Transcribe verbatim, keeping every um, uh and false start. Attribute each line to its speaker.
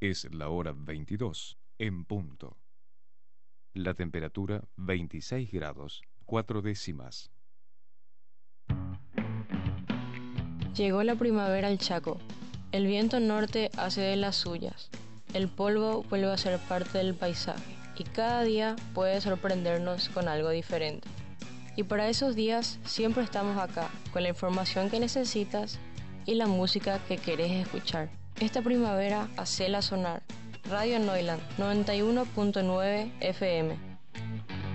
Speaker 1: Es la hora veintidós en punto. La temperatura veintiséis grados, cuatro décimas.
Speaker 2: Llegó la primavera al Chaco. El viento norte hace de las suyas. El polvo vuelve a ser parte del paisaje y cada día puede sorprendernos con algo diferente. Y para esos días siempre estamos acá, con la información que necesitas y la música que querés escuchar. Esta primavera, hacela sonar. Radio Neuland, noventa y uno punto nueve F M.